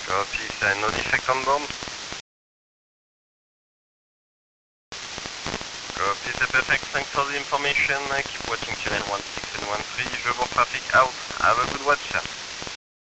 Copy, no defect on board. Copy, the perfect, thanks for the information. Keep watching channel 1.